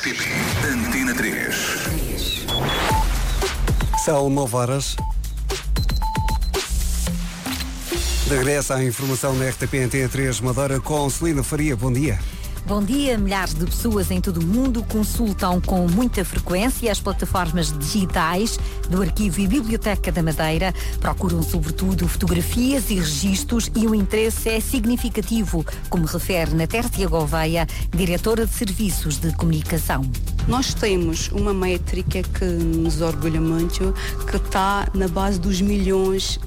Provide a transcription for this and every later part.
RTP Antena 3. São 9 horas. De regresso à informação na RTP Antena 3 Madeira com Celina Faria. Bom dia. Bom dia. Milhares de pessoas em todo o mundo consultam com muita frequência as plataformas digitais do Arquivo e Biblioteca da Madeira. Procuram sobretudo fotografias e registros e o interesse é significativo, como refere Natércia Gouveia, diretora de Serviços de Comunicação. Nós temos uma métrica que nos orgulha muito, que está na base dos milhões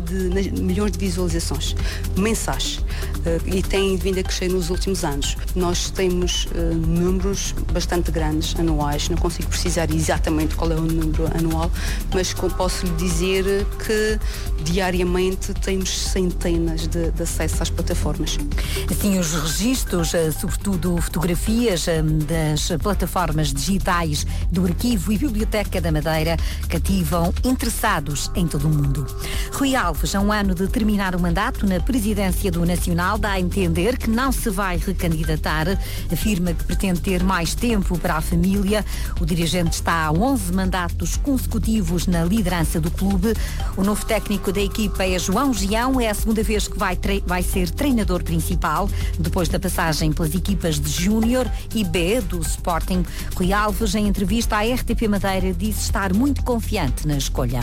de visualizações mensais e tem vindo a crescer nos últimos anos. Nós temos números bastante grandes, anuais, não consigo precisar exatamente qual é o número anual, mas posso lhe dizer que diariamente temos centenas de acessos às plataformas. Assim, os registros, sobretudo fotografias das plataformas digitais do Arquivo e Biblioteca da Madeira, cativam interessados em todo o mundo. Rui Alves, a um ano de terminar o mandato na presidência do Nacional, dá a entender que não se vai recandidatar. Afirma que pretende ter mais tempo para a família. O dirigente está há 11 mandatos consecutivos na liderança do clube. O novo técnico da equipa é João Gião. É a segunda vez que vai ser treinador principal, depois da passagem pelas equipas de Júnior e B do Sporting. Rui Alves, em entrevista à RTP Madeira, disse estar muito confiante na escolha.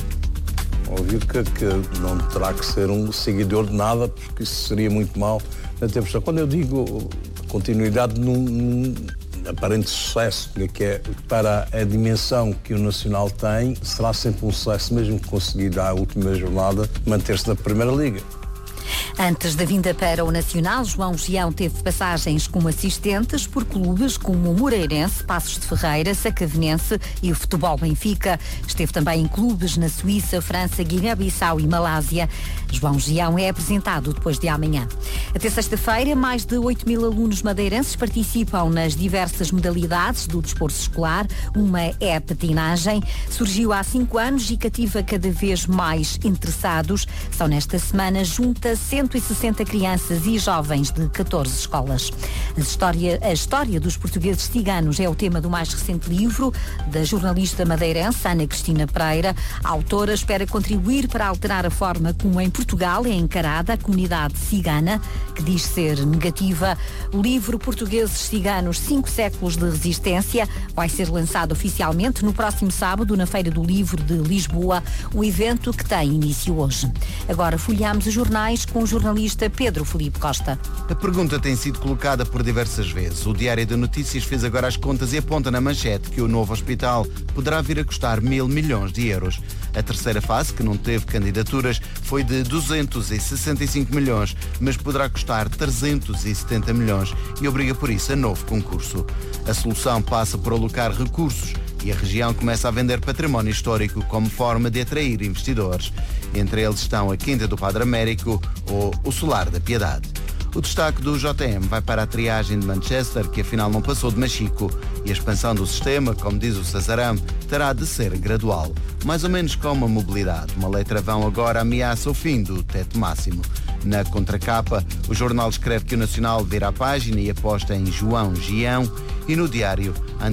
Óbvio que não terá que ser um seguidor de nada, porque isso seria muito mau na temporada. Quando eu digo continuidade num aparente sucesso, que é para a dimensão que o Nacional tem, será sempre um sucesso, mesmo que conseguir à última jornada manter-se na Primeira Liga. Antes da vinda para o Nacional, João Gião teve passagens como assistentes por clubes como o Moreirense, Passos de Ferreira, Sacavenense e o Futebol Benfica. Esteve também em clubes na Suíça, França, Guiné-Bissau e Malásia. João Gião é apresentado depois de amanhã. Até sexta-feira, mais de 8.000 alunos madeirenses participam nas diversas modalidades do desporto escolar. Uma é a patinagem. Surgiu há 5 anos e cativa cada vez mais interessados. São nesta semana junta 160 crianças e jovens de 14 escolas. A história dos portugueses ciganos é o tema do mais recente livro da jornalista madeirense Ana Cristina Pereira. A autora espera contribuir para alterar a forma como em Portugal é encarada a comunidade cigana, que diz ser negativa. O livro Portugueses Ciganos, 5 séculos de resistência, vai ser lançado oficialmente no próximo sábado na Feira do Livro de Lisboa, um evento que tem início hoje. Agora folheamos os jornais com o jornalista Pedro Felipe Costa. A pergunta tem sido colocada por diversas vezes. O Diário de Notícias fez agora as contas e aponta na manchete que o novo hospital poderá vir a custar 1.000 milhões de euros. A terceira fase, que não teve candidaturas, foi de 265 milhões, mas poderá custar 370 milhões e obriga por isso a novo concurso. A solução passa por alocar recursos e a região começa a vender património histórico como forma de atrair investidores. Entre eles estão a Quinta do Padre Américo ou o Solar da Piedade. O destaque do JM vai para a triagem de Manchester, que afinal não passou de machico, e a expansão do sistema, como diz o Cesarão, terá de ser gradual. Mais ou menos como a mobilidade. Uma lei travão agora ameaça o fim do teto máximo. Na contracapa, o jornal escreve que o Nacional vira a página e aposta em João Gião, e no Diário,